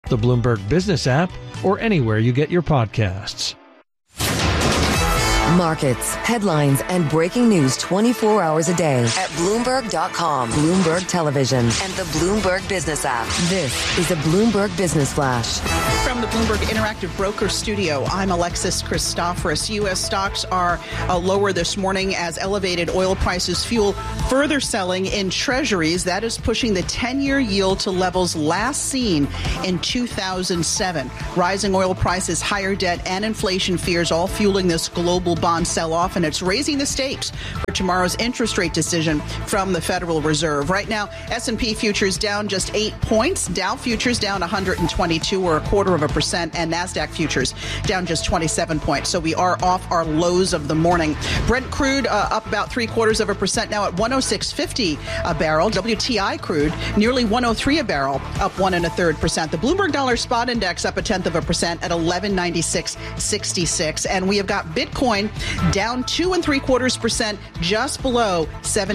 the Bloomberg Business app, or anywhere you get your podcasts. Markets, headlines, and breaking news 24 hours a day at Bloomberg.com, Bloomberg Television, and the Bloomberg Business app. This is a Bloomberg Business Flash. From the Bloomberg Interactive Broker Studio, I'm Alexis Christoforous. U.S. stocks are lower this morning as elevated oil prices fuel further selling in treasuries. That is pushing the 10-year yield to levels last seen in 2007. Rising oil prices, higher debt, and inflation fears all fueling this global bond sell-off, and it's raising the stakes for tomorrow's interest rate decision from the Federal Reserve. Right now, S&P futures down just 8 points. Dow futures down 122 or 0.25%, and NASDAQ futures down just 27 points. So we are off our lows of the morning. Brent crude up about 0.75% now at 106.50 a barrel. WTI crude nearly 103 a barrel, up 1.33%. The Bloomberg Dollar Spot Index up 0.1% at 1196.66, and we have got Bitcoin down 2.75%, just below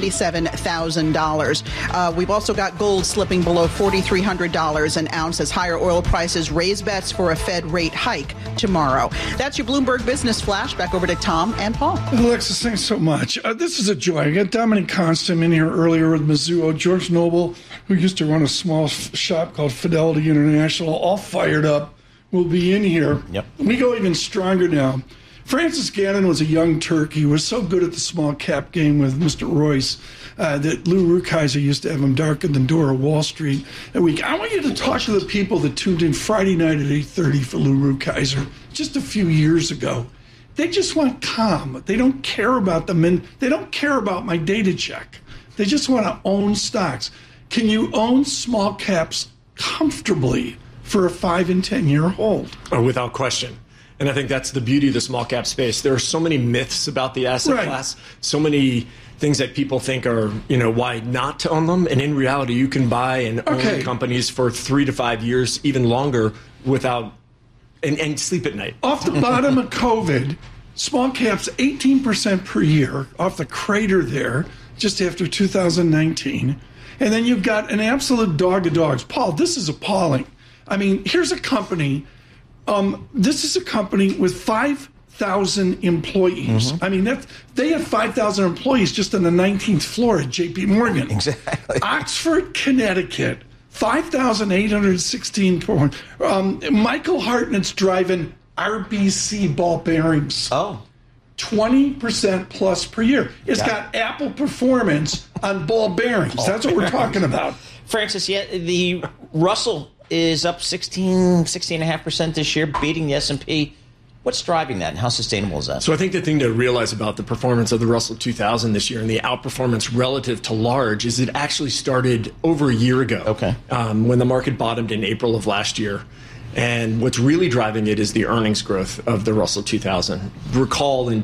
$77,000. We've also got gold slipping below $4,300 an ounce as higher oil prices raise bets for a Fed rate hike tomorrow. That's your Bloomberg Business Flash. Back over to Tom and Paul. Alexis, thanks so much. This is a joy. I got Dominic Constant in here earlier with Mizuho. George Noble, who used to run a small shop called Fidelity International, all fired up, will be in here. Yep. We go even stronger now. Francis Gannon was a young Turk. He was so good at the small cap game with Mr. Royce that Lou Rukeyser used to have him darken the door of Wall Street a week. I want you to talk to the people that tuned in Friday night at 8:30 for Lou Rukeyser just a few years ago. They just want calm. They don't care about them, and they don't care about my data check. They just want to own stocks. Can you own small caps comfortably for a 5 and 10 year hold? Oh, without question. And I think that's the beauty of the small cap space. There are so many myths about the asset class, so many things that people think are, why not to own them. And in reality, you can buy and own companies for 3 to 5 years, even longer, without and sleep at night. Off the bottom of COVID, small caps 18% per year off the crater there just after 2019. And then you've got an absolute dog of dogs. Paul, this is appalling. I mean, here's a company. This is a company with 5,000 employees. Mm-hmm. I mean, they have 5,000 employees just on the 19th floor at J.P. Morgan. Exactly. Oxford, Connecticut, 5,816 points. Michael Hartnett's driving RBC ball bearings. Oh. 20% plus per year. It's got Apple performance on ball bearings. That's what we're talking about. Francis, the Russell is up 16.5% this year, beating the S&P. What's driving that, and how sustainable is that? So I think the thing to realize about the performance of the Russell 2000 this year and the outperformance relative to large is it actually started over a year ago. Okay. When the market bottomed in April of last year. And what's really driving it is the earnings growth of the Russell 2000. Recall in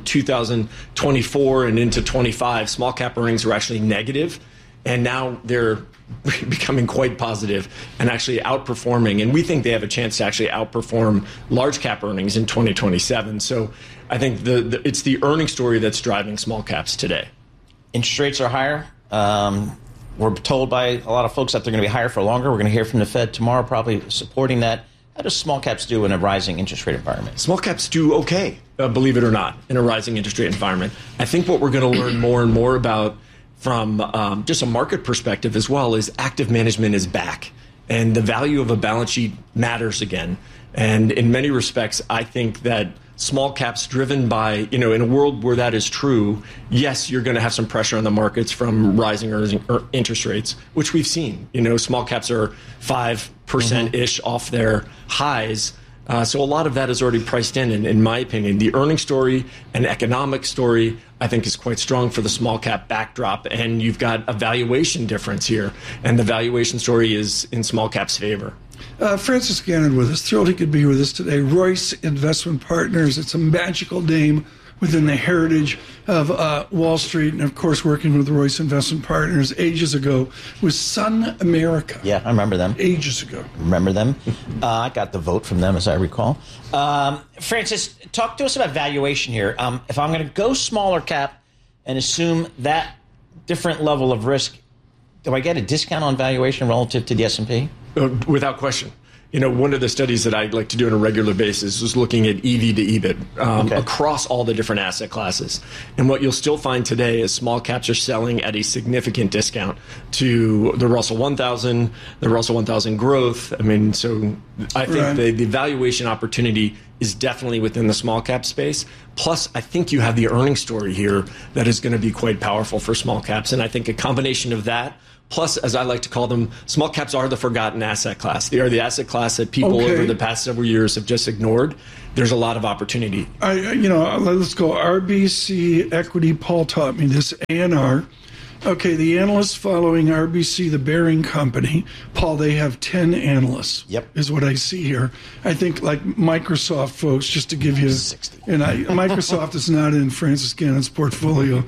2024 and into 25, small cap earnings were actually negative, and now they're becoming quite positive and actually outperforming. And we think they have a chance to actually outperform large cap earnings in 2027. So I think it's the earnings story that's driving small caps today. Interest rates are higher. We're told by a lot of folks that they're going to be higher for longer. We're going to hear from the Fed tomorrow, probably supporting that. How do small caps do in a rising interest rate environment? Small caps do okay, believe it or not, in a rising interest rate environment. I think what we're going to learn more and more about from just a market perspective as well is active management is back. And the value of a balance sheet matters again. And in many respects, I think that small caps driven by, in a world where that is true, yes, you're going to have some pressure on the markets from rising interest rates, which we've seen. Small caps are 5%-ish off their highs. So a lot of that is already priced in. And in my opinion, the earnings story and economic story, I think, is quite strong for the small cap backdrop. And you've got a valuation difference here. And the valuation story is in small caps' favor. Francis Gannon with us. Thrilled he could be with us today. Royce Investment Partners. It's a magical name within the heritage of Wall Street, and of course working with Royce Investment Partners ages ago with Sun America. Yeah, I remember them. Ages ago. Remember them? I got the vote from them, as I recall. Francis, talk to us about valuation here. If I'm going to go smaller cap and assume that different level of risk, do I get a discount on valuation relative to the S&P? Without question. one of the studies that I like to do on a regular basis was looking at EV to EBIT across all the different asset classes. And what you'll still find today is small caps are selling at a significant discount to the Russell 1000, the Russell 1000 growth. I mean, so I think the valuation opportunity is definitely within the small cap space. Plus, I think you have the earnings story here that is going to be quite powerful for small caps. And I think a combination of that, plus, as I like to call them, small caps are the forgotten asset class. They are the asset class that people over the past several years have just ignored. There's a lot of opportunity. Let's go RBC Equity. Paul taught me this. ANR. Okay, the analysts following RBC, the Bearing Company, Paul, they have 10 analysts. Yep. Is what I see here. I think like Microsoft folks, just to give you 60. And Microsoft is not in Francis Gannon's portfolio.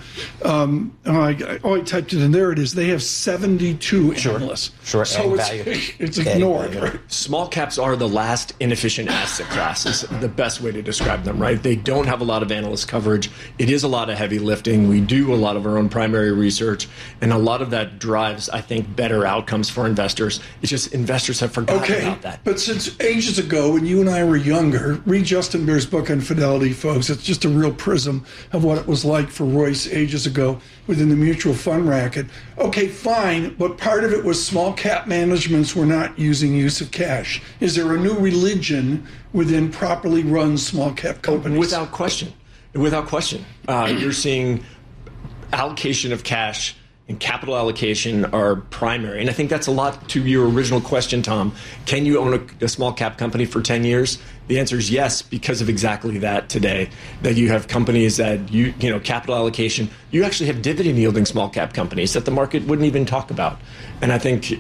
I typed it in. There it is. They have 72 analysts. Sure. So it's ignored. Right? Small caps are the last inefficient asset class is the best way to describe them, right? They don't have a lot of analyst coverage. It is a lot of heavy lifting. We do a lot of our own primary research. And a lot of that drives, I think, better outcomes for investors. It's just investors have forgotten about that. But since ages ago, when you and I were younger, read Justin Bear's book on Fidelity, folks. It's just a real prism of what it was like for Royce ages ago within the mutual fund racket. Okay, fine, but part of it was small cap managements were not using use of cash. Is there a new religion within properly run small cap companies? Without question. Without question. You're seeing allocation of cash and capital allocation are primary. And I think that's a lot to your original question, Tom. Can you own a small cap company for 10 years? The answer is yes, because of exactly that today, that you have companies that, capital allocation, you actually have dividend yielding small cap companies that the market wouldn't even talk about. And I think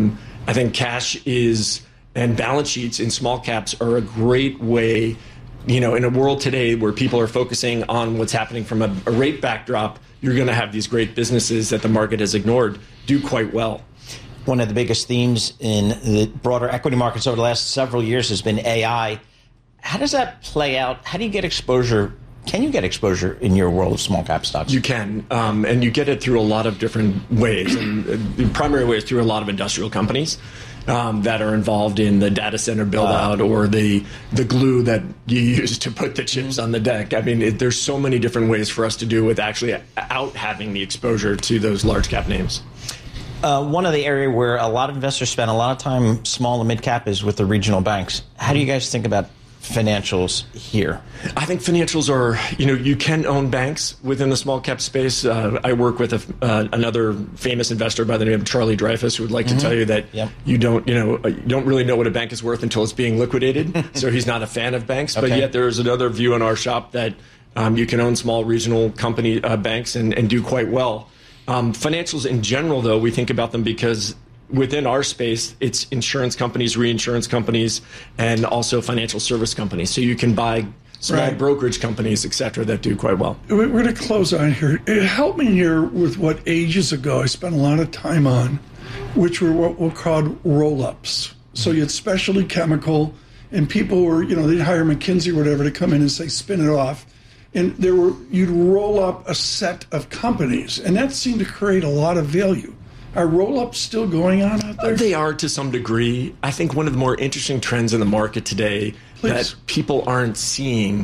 cash and balance sheets in small caps are a great way, in a world today where people are focusing on what's happening from a rate backdrop. You're going to have these great businesses that the market has ignored do quite well. One of the biggest themes in the broader equity markets over the last several years has been AI. How does that play out? How do you get exposure? Can you get exposure in your world of small cap stocks? You can, and you get it through a lot of different ways. And the primary way is through a lot of industrial companies that are involved in the data center build out or the glue that you use to put the chips on the deck. I mean, there's so many different ways for us to do with actually out having the exposure to those large cap names. One of the areas where a lot of investors spend a lot of time, small and mid cap, is with the regional banks. How do you guys think about financials here? I think financials are, you can own banks within the small cap space. I work with another famous investor by the name of Charlie Dreyfus, who would like to tell you that you don't really know what a bank is worth until it's being liquidated. So he's not a fan of banks, but yet there is another view in our shop that you can own small regional company banks and do quite well. Financials in general, though, we think about them because within our space, it's insurance companies, reinsurance companies, and also financial service companies. So you can buy small brokerage companies, et cetera, that do quite well. We're going to close on here. Help me here with what ages ago I spent a lot of time on, which were what were called roll-ups. So you had specialty chemical, and people were, they'd hire McKinsey or whatever to come in and say, spin it off. And you'd roll up a set of companies, and that seemed to create a lot of value. Are roll-ups still going on out there? They are to some degree. I think one of the more interesting trends in the market today that people aren't seeing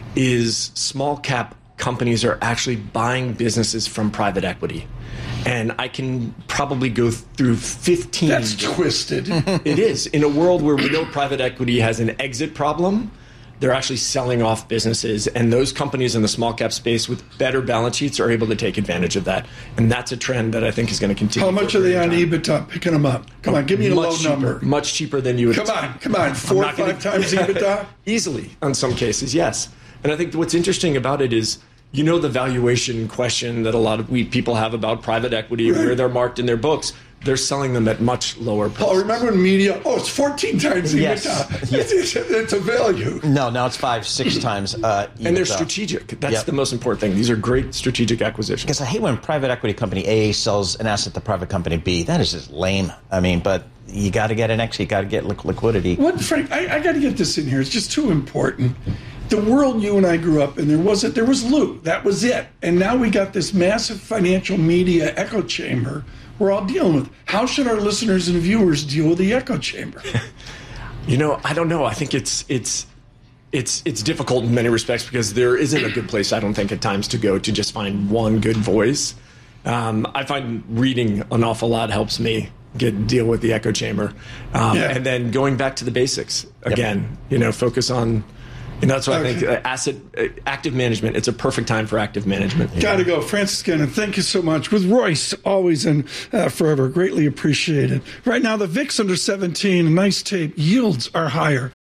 is small cap companies are actually buying businesses from private equity. And I can probably go through 15. That's twisted. It is. In a world where we know private equity has an exit problem, they're actually selling off businesses, and those companies in the small cap space with better balance sheets are able to take advantage of that. And that's a trend that I think is going to continue. How much are they on EBITDA picking them up? Come on, give me a low number. Much cheaper than you would expect. Come on, 4 or 5 times EBITDA? Easily, on some cases, yes. And I think what's interesting about it is, the valuation question that a lot of people have about private equity, where they're marked in their books. They're selling them at much lower prices. Paul, remember in media? It's 14 times EBITDA. Yes. It's a value. No, now it's 5-6 times EBITDA. And they're strategic. That's the most important thing. These are great strategic acquisitions. Because I hate when private equity company A sells an asset to private company B. That is just lame. I mean, but you got to get an exit. You got to get liquidity. Frank, I got to get this in here. It's just too important. The world you and I grew up in, there was Lou. That was it. And now we got this massive financial media echo chamber we're all dealing with. How should our listeners and viewers deal with the echo chamber? I don't know. I think it's difficult in many respects because there isn't a good place, I don't think, at times to go to just find one good voice. I find reading an awful lot helps me deal with the echo chamber. And then going back to the basics again, focus on, that's why I think active management, it's a perfect time for active management. Got to go. Francis Gannon, thank you so much. With Royce, always and forever. Greatly appreciated. Right now, the VIX under 17, a nice tape. Yields are higher.